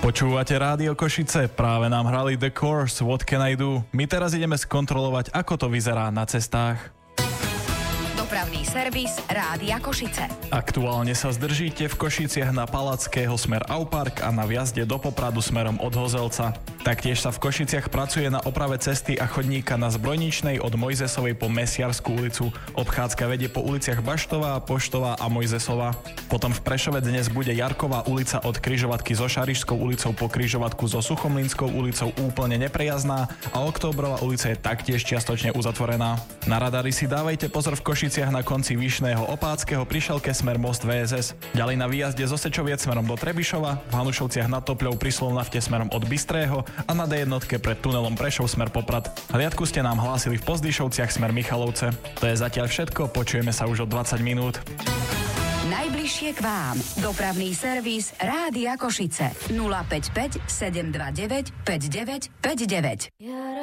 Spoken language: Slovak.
Počúvate Rádio Košice, práve nám hrali The Course, What Can I Do? My teraz ideme skontrolovať, ako to vyzerá na cestách. Dopravný servis Rádia Košice. Aktuálne sa zdržíte v Košiciach na Palackého smer Aupark a na vjazde do Popradu smerom od Hozelca. Taktiež sa v Košiciach pracuje na oprave cesty a chodníka na Zbrojničnej od Mojzesovej po Mesiarsku ulicu. Obchádzka vedie po uliciach Baštová, Poštová a Mojzesova. Potom v Prešove dnes bude Jarková ulica od križovatky so Šarišskou ulicou po križovatku so Suchomlínskou ulicou úplne neprejazdná a Októbrová ulica je taktiež čiastočne uzatvorená. Na radari si dávajte pozor v Košiciach na konci Vyšného Opáckého pri šelke smer most VSS. Ďalej na výjazde zo Sečoviec smerom do Trebišova, v Hanušovciach nad Topľou pri Slovnafte smerom od Bystrého a na D1 pred tunelom Prešov smer Poprad. Hliadku ste nám hlásili v Pozdyšovciach smer Michalovce. To je zatiaľ všetko, počujeme sa už o 20 minút. Najbližšie k vám. Dopravný servis Rádia Košice. 055 729 5959.